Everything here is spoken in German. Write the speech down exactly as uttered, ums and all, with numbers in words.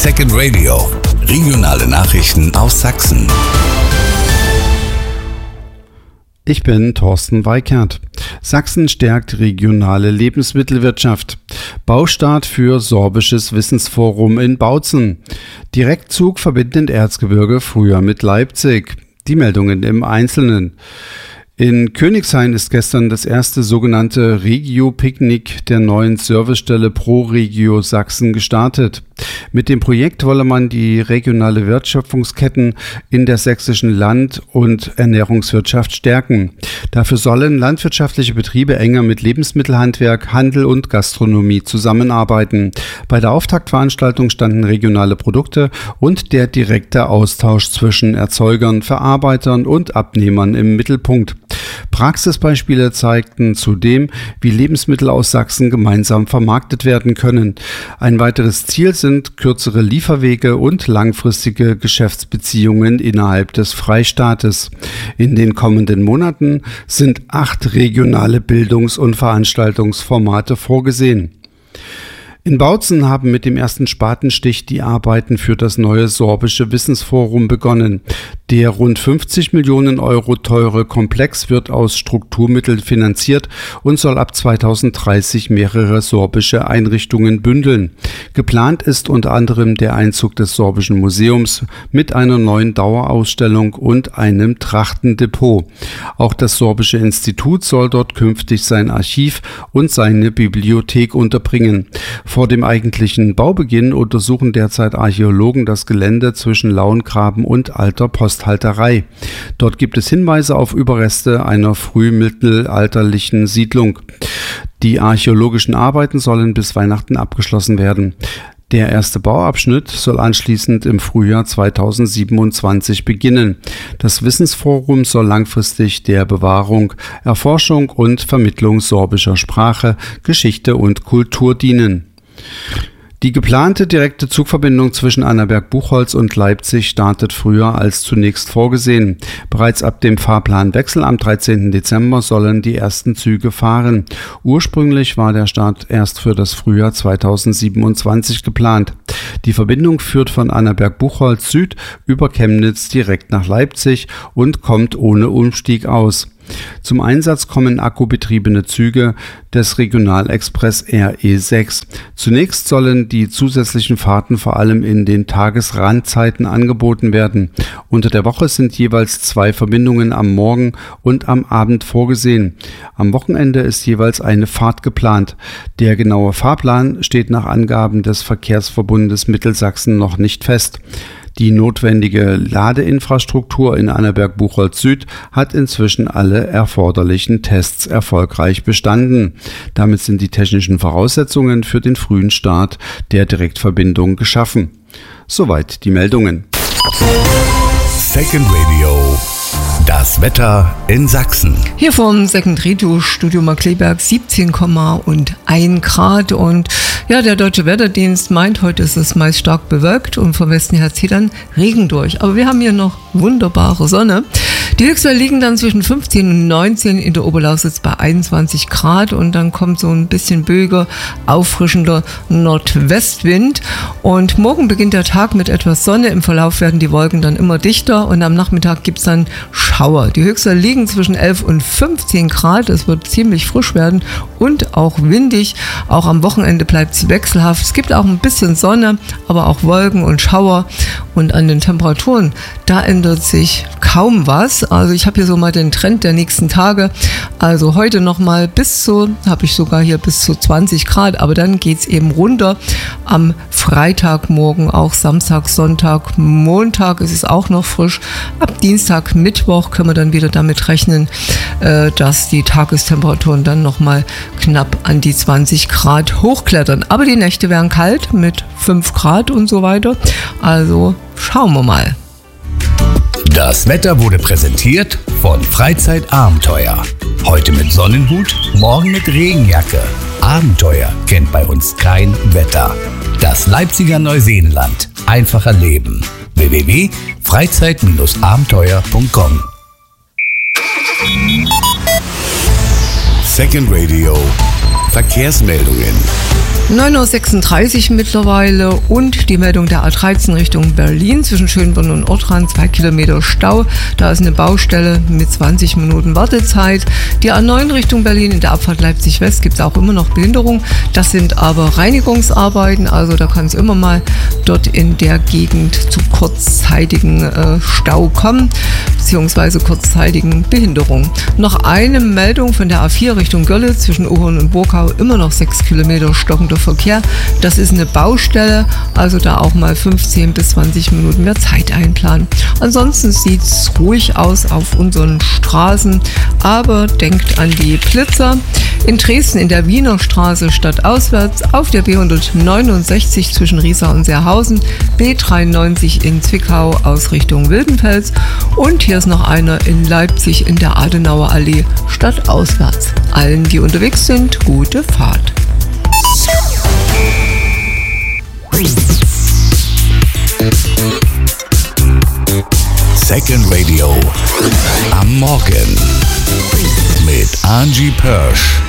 Second Radio. Regionale Nachrichten aus Sachsen. Ich bin Thorsten Weikert. Sachsen stärkt regionale Lebensmittelwirtschaft. Baustart für sorbisches Wissensforum in Bautzen. Direktzug verbindet Erzgebirge früher mit Leipzig. Die Meldungen im Einzelnen. In Königshain ist gestern das erste sogenannte Regio-Picknick der neuen Servicestelle ProRegio Sachsen gestartet. Mit dem Projekt wolle man die regionale Wertschöpfungsketten in der sächsischen Land- und Ernährungswirtschaft stärken. Dafür sollen landwirtschaftliche Betriebe enger mit Lebensmittelhandwerk, Handel und Gastronomie zusammenarbeiten. Bei der Auftaktveranstaltung standen regionale Produkte und der direkte Austausch zwischen Erzeugern, Verarbeitern und Abnehmern im Mittelpunkt. Praxisbeispiele zeigten zudem, wie Lebensmittel aus Sachsen gemeinsam vermarktet werden können. Ein weiteres Ziel sind kürzere Lieferwege und langfristige Geschäftsbeziehungen innerhalb des Freistaates. In den kommenden Monaten sind acht regionale Bildungs- und Veranstaltungsformate vorgesehen. In Bautzen haben mit dem ersten Spatenstich die Arbeiten für das neue sorbische Wissensforum begonnen. Der rund fünfzig Millionen Euro teure Komplex wird aus Strukturmitteln finanziert und soll ab zweitausenddreißig mehrere sorbische Einrichtungen bündeln. Geplant ist unter anderem der Einzug des Sorbischen Museums mit einer neuen Dauerausstellung und einem Trachtendepot. Auch das Sorbische Institut soll dort künftig sein Archiv und seine Bibliothek unterbringen. Vor dem eigentlichen Baubeginn untersuchen derzeit Archäologen das Gelände zwischen Lauengraben und alter Posthalterei. Dort gibt es Hinweise auf Überreste einer frühmittelalterlichen Siedlung. Die archäologischen Arbeiten sollen bis Weihnachten abgeschlossen werden. Der erste Bauabschnitt soll anschließend im Frühjahr zweitausendsiebenundzwanzig beginnen. Das Wissensforum soll langfristig der Bewahrung, Erforschung und Vermittlung sorbischer Sprache, Geschichte und Kultur dienen. Die geplante direkte Zugverbindung zwischen Annaberg-Buchholz und Leipzig startet früher als zunächst vorgesehen. Bereits ab dem Fahrplanwechsel am dreizehnten Dezember sollen die ersten Züge fahren. Ursprünglich war der Start erst für das Frühjahr zweitausendsiebenundzwanzig geplant. Die Verbindung führt von Annaberg-Buchholz Süd über Chemnitz direkt nach Leipzig und kommt ohne Umstieg aus. Zum Einsatz kommen akkubetriebene Züge des Regionalexpress R E sechs. Zunächst sollen die zusätzlichen Fahrten vor allem in den Tagesrandzeiten angeboten werden. Unter der Woche sind jeweils zwei Verbindungen am Morgen und am Abend vorgesehen. Am Wochenende ist jeweils eine Fahrt geplant. Der genaue Fahrplan steht nach Angaben des Verkehrsverbundes Mittelsachsen noch nicht fest. Die notwendige Ladeinfrastruktur in Annaberg-Buchholz Süd hat inzwischen alle erforderlichen Tests erfolgreich bestanden. Damit sind die technischen Voraussetzungen für den frühen Start der Direktverbindung geschaffen. Soweit die Meldungen. Second Radio. Das Wetter in Sachsen. Hier vom Second Radio Studio Markleberg siebzehn Komma eins Grad und ja, der Deutsche Wetterdienst meint, heute ist es meist stark bewölkt und vom Westen her zieht dann Regen durch. Aber wir haben hier noch wunderbare Sonne. Die Höchstwerte liegen dann zwischen fünfzehn und neunzehn, in der Oberlausitz bei einundzwanzig Grad und dann kommt so ein bisschen böiger, auffrischender Nordwestwind. Und morgen beginnt der Tag mit etwas Sonne. Im Verlauf werden die Wolken dann immer dichter und am Nachmittag gibt es dann Schauer. Die Höchstwerte liegen zwischen elf und fünfzehn Grad. Es wird ziemlich frisch werden und auch windig. Auch am Wochenende bleibt es wechselhaft. Es gibt auch ein bisschen Sonne, aber auch Wolken und Schauer. Und an den Temperaturen, da ändert sich kaum was. Also ich habe hier so mal den Trend der nächsten Tage. Also heute nochmal bis zu, habe ich sogar hier bis zu zwanzig Grad, aber dann geht es eben runter. Am Freitagmorgen, auch Samstag, Sonntag, Montag ist es auch noch frisch. Ab Dienstag, Mittwoch können wir dann wieder damit rechnen, äh, dass die Tagestemperaturen dann nochmal knapp an die zwanzig Grad hochklettern. Aber die Nächte werden kalt mit fünf Grad und so weiter. Also schauen wir mal. Das Wetter wurde präsentiert von Freizeitabenteuer. Heute mit Sonnenhut, morgen mit Regenjacke. Abenteuer kennt bei uns kein Wetter. Das Leipziger Neuseenland. Einfacher Leben. w w w punkt freizeit abenteuer punkt com Second Radio. Verkehrsmeldungen. neun Uhr sechsunddreißig mittlerweile und die Meldung der A dreizehn Richtung Berlin zwischen Schönbrunn und Ortrand, zwei Kilometer Stau. Da ist eine Baustelle mit zwanzig Minuten Wartezeit. Die A neun Richtung Berlin in der Abfahrt Leipzig West gibt es auch immer noch Behinderung. Das sind aber Reinigungsarbeiten, also da kann es immer mal dort in der Gegend zu kurzzeitigen äh, Stau kommen, beziehungsweise kurzzeitigen Behinderung. Noch eine Meldung von der A vier Richtung Görlitz zwischen Uhern und Burgau, immer noch sechs Kilometer stockender Verkehr. Das ist eine Baustelle, also da auch mal fünfzehn bis zwanzig Minuten mehr Zeit einplanen. Ansonsten sieht es ruhig aus auf unseren Straßen, aber denkt an die Blitzer. In Dresden in der Wiener Straße stadtauswärts, auf der B hundertneunundsechzig zwischen Riesa und Seerhausen, B dreiundneunzig in Zwickau aus Richtung Wildenfels und hier ist noch einer in Leipzig in der Adenauer Allee stadtauswärts. Allen, die unterwegs sind, gute Fahrt. Second Radio am Morgen mit Angie Pörsch.